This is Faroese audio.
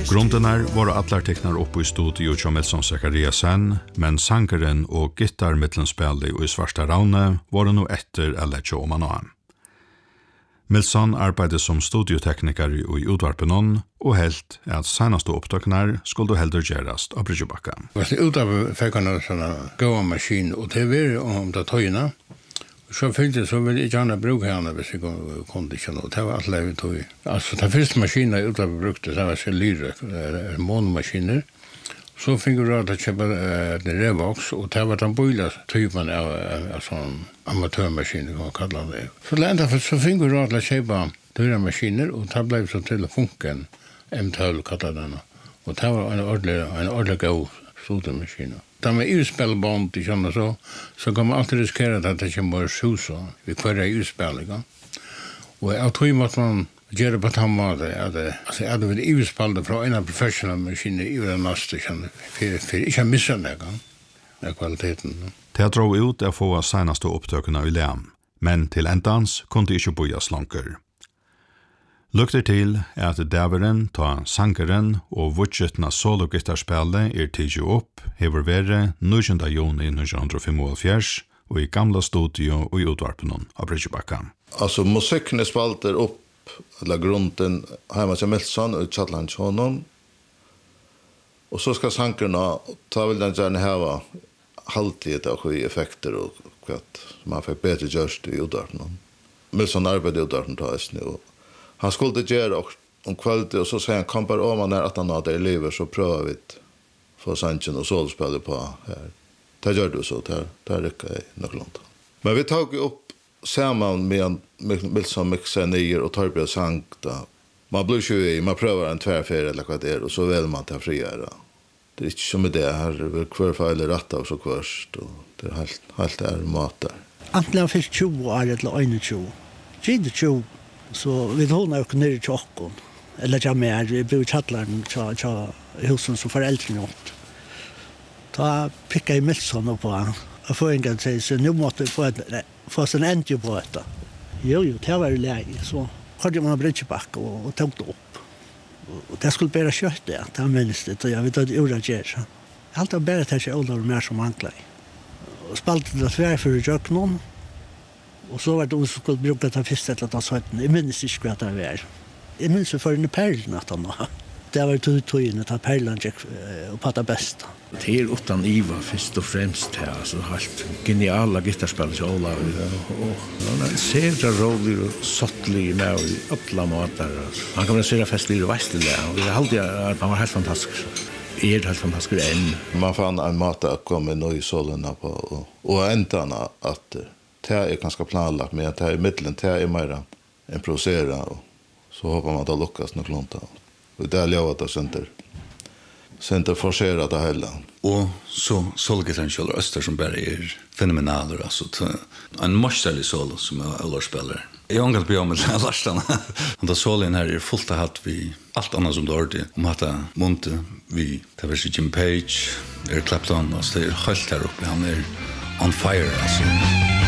Grunderna var allar teknar upp i studio til Milson Zachariasen, men sangeren og gitarmittelspellet i Svarta Raune var nå etter eller tjo man av. Milson arbeidde som studiotekniker i utvarpenon, og helt at senaste opptøknar skulle heldur gjerast av Bryggebakka. Utvarpe fikk han sånne gåa maskin, og det var om det tøyna. Så fyllde så ville jeg gjerne bruke henne hvis jeg kunne ikke noe. Det var alt levet tøy. Altså, den første maskinen jeg utvarpe brukte, det var Lyre, månemaskiner. Så fikk jeg råd til å kjøpe Revox, og det var den bøyla typen av sånn amatørmaskiner, kan man kalla det. Så fikk jeg råd til å kjøpe dyre maskiner, og det ble så til Funken, M12 kallet den. Og det var en ordentlig god studiemaskin. Da med urspelbånd, så kan man alltid riskere at det kommer susa vid hver urspel. Og jeg tror måtte man gjøre på den måten, at det vil urspelde fra en av professionelle maskiner i den neste, for ikke å misse den kvaliteten. Det dro ut å få senaste opptøkene i Lem, men til endans kunne det ikke bojas langer. Lukter til at daveren, ta sangeren og vudgetna sologitarspillet tidlig opp, hever vært 9. juni 1975 og i gamla studio og i utvarpenon av Bryggebakka. Altså musikken spalter opp, eller grunden, hjemme til Milson og Chatlands honom, og så skal sangerna, ta vil den gjerne heva halvtid av effekter og kvart, man fikk bedre gjørst i utvarpenon. Milson arbeidde i utvarpenon til Østny, og han skulle gjøre om kvalitet, og så sier han, kom bare om han at han hadde i livet, så prøver vi få sangen og solspillet på her. Det gjør du så, det rykker jeg nok langt. Men vi tok jo opp sammen med Milson mixer nyer og Torbjørn sang. Man blir ikke i, man prøver en tvärfärd eller hva det og så vil man ta friere. Det ikke som det her, hver feil rett av så kvørst, og det helt mat der. Antingen finnes 20 år eller 21. 20. Så vi håller ju ner i tjockon. Eller jag med, vi bor i Chatland, tja husen som föräldrar åt. Då pickade jag Milson upp på han. Och få en gång säga, så nu måste jag få sin ändå på detta. Jo, det var ju läge. Så hade man Bryggebakka och tog det upp. Och det skulle bara kött det minns det. Och jag vet att det gjorde det. Jag har alltid bara att jag åldrar mer som anklar. Och spalte det tvär för att göra någon. Och så var det som skulle bruka ta först att ta sånt. Jag minns inte vad det var. Jag minns för en perlen att han var. Det var tog att perlen gick och patta bäst. Det är utan Iva först och främst här. Alltså helt geniala gitarrspelare till Olav. Och han ser så rolig och sottlig med i alla matar. Han kommer att se festlig och västlig. Och jag hade att han var helt fantastisk. Helt fantastisk än. Man fann en mat att komma i solen på och ändarna att det är ganska planlagt, men att det är i mitten, det är mer improvisera, och så hoppas man att det lyckas något långt. Och det är lovat att center forcera det hela. Och så solgitarren kjøler Öster som bara fenomenaler, alltså en mästerlig solo som alla spelar. Jag har inte björn med Larstan. Och då solen här fullt av hatt vi allt annat som dårligt. Om att Monte, vi tar väl Jim Page, Eric Clapton, och så är helt här uppe, han on fire, alltså.